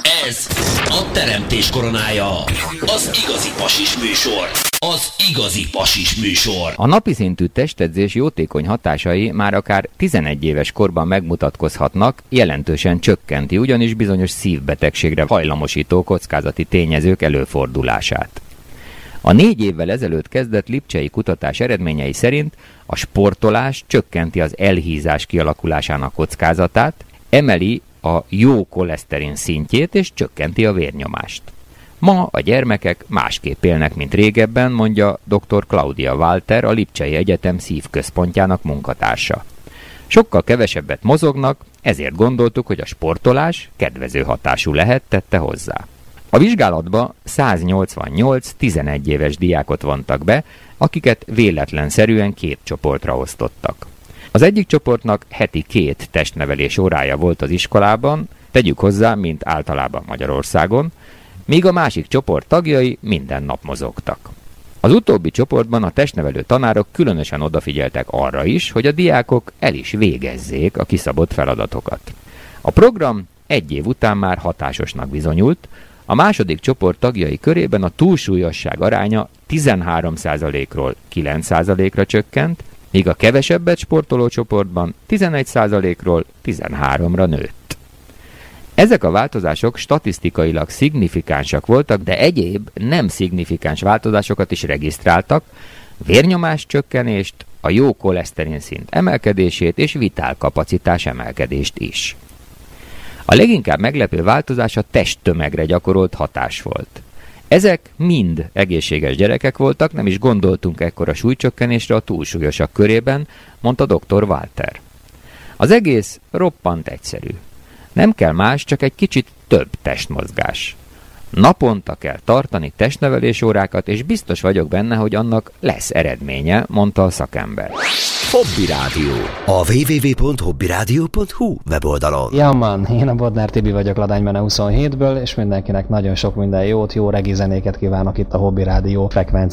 Ez a teremtés koronája. Az igazi pasis műsor. Az igazi pasis műsor. A napi szintű testedzés jótékony hatásai már akár 11 éves korban megmutatkozhatnak, jelentősen csökkenti ugyanis bizonyos szívbetegségre hajlamosító kockázati tényezők előfordulását. A 4 évvel ezelőtt kezdett lipcsei kutatás eredményei szerint a sportolás csökkenti az elhízás kialakulásának kockázatát, emeli a jó koleszterin szintjét és csökkenti a vérnyomást. Ma a gyermekek másképp élnek, mint régebben, mondja dr. Claudia Walter, a Lipcsei Egyetem szívközpontjának munkatársa. Sokkal kevesebbet mozognak, ezért gondoltuk, hogy a sportolás kedvező hatású lehet, tette hozzá. A vizsgálatba 188 11 éves diákot vontak be, akiket véletlenszerűen 2 csoportra osztottak. Az egyik csoportnak heti 2 testnevelés órája volt az iskolában, tegyük hozzá, mint általában Magyarországon, míg a másik csoport tagjai minden nap mozogtak. Az utóbbi csoportban a testnevelő tanárok különösen odafigyeltek arra is, hogy a diákok el is végezzék a kiszabott feladatokat. A program 1 év után már hatásosnak bizonyult, a második csoport tagjai körében a túlsúlyosság aránya 13%-ról 9%-ra csökkent, míg a kevesebbet sportoló csoportban 11%-ról 13%-ra nőtt. Ezek a változások statisztikailag szignifikánsak voltak, de egyéb nem szignifikáns változásokat is regisztráltak, vérnyomás csökkenést, a jó koleszterin szint emelkedését és vitálkapacitás emelkedést is. A leginkább meglepő változás a testtömegre gyakorolt hatás volt. Ezek mind egészséges gyerekek voltak, nem is gondoltunk ekkora súlycsökkenésre a túlsúlyosak körében, mondta dr. Walter. Az egész roppant egyszerű. Nem kell más, csak egy kicsit több testmozgás. Naponta kell tartani testnevelés órákat, és biztos vagyok benne, hogy annak lesz eredménye, mondta a szakember. Hobby Rádió. A www.hobbyradio.hu weboldalon. Ja man, én a Bodnár Tibi vagyok Ladánymene 27-ből, és mindenkinek nagyon sok minden jót, jó regi zenéket kívánok itt a Hobby Rádió frekvenciáján.